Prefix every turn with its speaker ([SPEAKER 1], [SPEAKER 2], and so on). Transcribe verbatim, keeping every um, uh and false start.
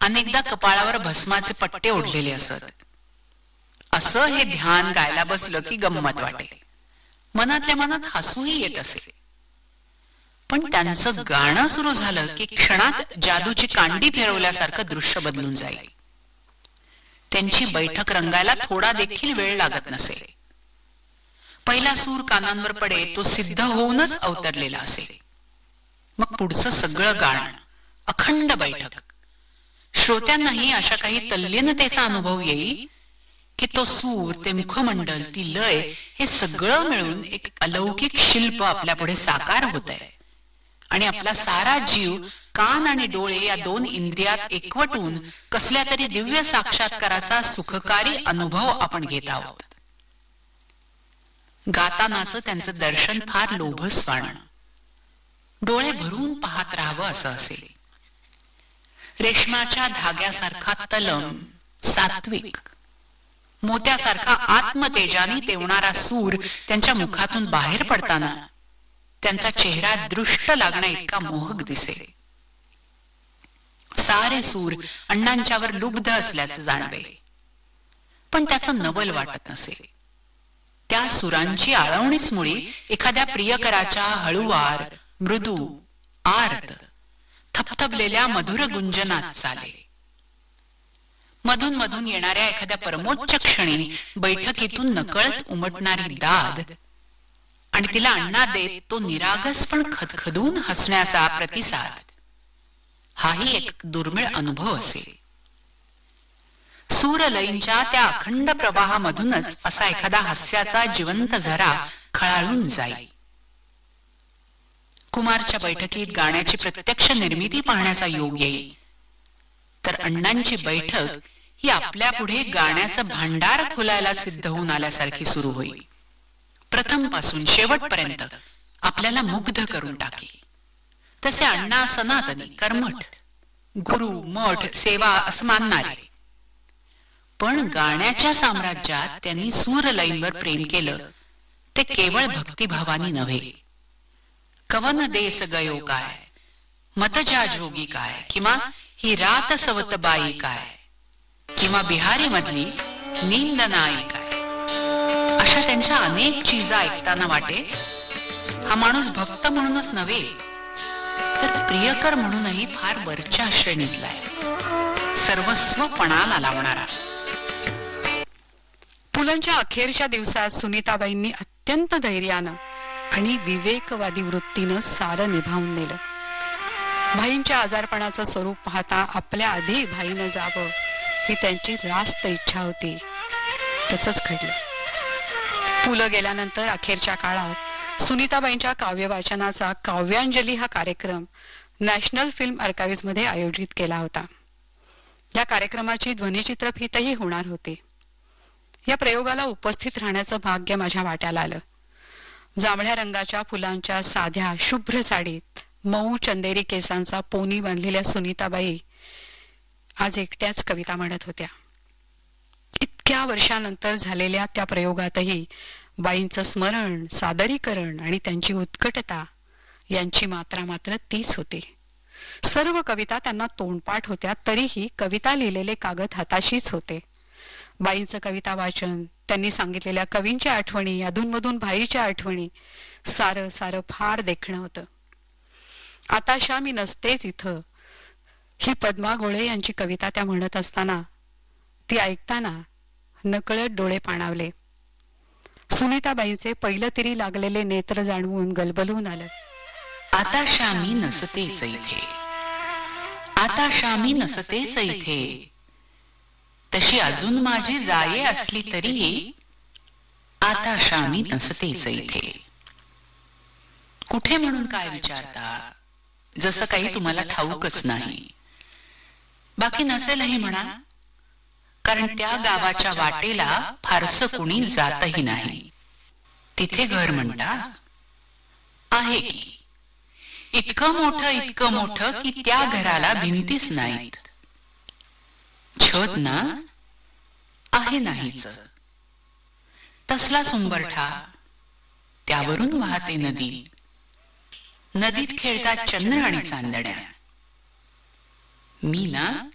[SPEAKER 1] अनेकदा कपाळावर भस्माचे पट्टे ओढलेले असत. असं हे ध्यान गायला बसलं की गंमत वाटे, मनातल्या मनात हसूही येत असे. पण त्यांचं गाणं सुरू झालं की क्षणात जादूची कांडी फिरवल्यासारखं दृश्य बदलून जाईल. त्यांची बैठक रंगायला थोडा देखील वेळ लागत नसे. पहिला सूर कानांवर पडे तो सिद्ध होऊनच अवतरलेला असे. मग पुढचं सगळं गाणं, अखंड बैठक. श्रोत्यांनाही अशा काही तल्लीनतेचा अनुभव येईल की तो सूर, ते मुखमंडल, ती लय, हे सगळं मिळून एक अलौकिक शिल्प आपल्या पुढे साकार होत आहे आणि आपला सारा जीव कान आणि डोळे या दोन इंद्रियात एकवटून कसल्या तरी दिव्य साक्षात्काराचा सुखकारी अनुभव आपण घेत आहोत. गातानाचं त्यांचं दर्शन फार लोभसवाणं, डोळे भरून पाहत राहावं असं असेल. रेशमाच्या धाग्यासारखा तलम, सात्विक, मोत्यासारखा आत्मतेजाने तेवणारा सूर त्यांच्या मुखातून बाहेर पडताना त्यांचा चेहरा दृष्ट लागण्या इतका मोहक दिसे. सारे सूर अण्णांच्यावर लुब्ध असल्याचे जाणवे, पण त्याचं नवल वाटत नसे. त्या सुरांची आळवणीच मुळी एखाद्या प्रियकराच्या हळुवार, मृदू, आर्त, थपथपलेल्या मधुर गुंजनात चाले. मधून मधून येणाऱ्या एखाद्या परमोच्च क्षणी बैठकीतून नकळत उमटणारी दाद आणि तिला अण्णा देत तो निरागस पण खदखदून हसण्याचा प्रतिसाद, हाही एक दुर्मिळ अनुभव असेल. सूरलयींच्या त्या अखंड प्रवाहामधूनच असा एखादा हास्याचा जिवंत झरा खळाळून जाईल. कुमारच्या बैठकीत गाण्याची प्रत्यक्ष निर्मिती पाहण्याचा योग येईल, तर अण्णांची बैठक ही आपल्या पुढे गाण्याचं भांडार खुलायला सिद्ध होऊन आल्यासारखी सुरू होईल. प्रथम पासून शेवटपर्यंत आपल्याला मुग्ध करून टाकेल. तसे अण्णा सनातनी, कर्मठ, गुरु, मठ, सेवा असं मानणारे, पण गाण्याच्या साम्राज्यात त्यांनी सूरलयींवर प्रेम केलं ते केवळ भक्तिभावानी नव्हे. कवन देस गयो काय, मतजा जोगी काय, किंवा ही रात सवत बाई काय, किंवा बिहारी मधली नींद नाई काय, अशा त्यांच्या अनेक चीजा ऐकताना वाटे हा माणूस भक्त म्हणूनच नव्हे तर प्रियकर म्हणूनही फार वरच्या श्रेणीतला आहे, सर्वस्व पणाला लावणारा.
[SPEAKER 2] पुलंच्या अखेरच्या दिवसात सुनीताबाईंनी अत्यंत धैर्यानं आणि विवेकवादी वृत्तीनं सारं निभावून नेलं. भाईंच्या आजारपणाचं स्वरूप पाहता आपल्या आधी भाईनं जावं ही त्यांची रास्त इच्छा होती. तसंच घडलं. पु ल गेल्यानंतर अखेरच्या काळात सुनीताबाईंच्या काव्यवाचनाचा काव्यांजली हा कार्यक्रम नॅशनल फिल्म आर्काइव्ह्ज मध्ये आयोजित केला होता. या कार्यक्रमाची ध्वनिचित्रफीतही होणार होती. या प्रयोगाला उपस्थित राहण्याचं भाग्य माझ्या वाट्याला आलं. जांभळ्या रंगाच्या फुलांच्या साध्या शुभ्र साडीत मऊ चंदेरी केसांचा पोनी बांधलेल्या सुनीताबाई आज एकट्याच कविता म्हणत होत्या. इतक्या वर्षानंतर झालेल्या त्या प्रयोगातही बाईंचं स्मरण, सादरीकरण आणि त्यांची उत्कटता यांची मात्रा मात्र तीच होती. सर्व कविता त्यांना तोंडपाठ होत्या, तरीही कविता लिहिलेले कागद हाताशीच होते. बाईंचं कविता वाचन, त्यांनी सांगितलेल्या कवींच्या आठवणी, अधूनमधून भाईच्या आठवणी, सारं सारं फार देखणं होतं. आताशा मी नसतेच इथं ही पद्मा गोळे यांची कविता त्या म्हणत असताना, ती ऐकताना नकळत डोळे पाणावले. सुनीताबाईंचे पहिलं तरी लागलेले नेत्र जाणवून गलबलून आलं.
[SPEAKER 1] आताशा मी नसतेच इथे, आताशा मी नसतेच इथे, तशी अजून माझी जाये असली तरीही आताशा मी नसतेच इथे. कुठे म्हणून काय विचारता, जसं काही तुम्हाला ठाऊकच नाही. बाकी नसेलही म्हणा, कारण त्या गावाच्या वाटेला फारसं कुणी जातही नाही. तिथे घर म्हणता आहे की, इतकं मोठं इतकं मोठं की त्या घराला भिंतीच नाहीत. छत ना आहे नाहीच. तसलाच उंबरठा, त्यावरून वाहते नदी. नदीत खेळतात चंद्र आणि चांदण्या. मी ना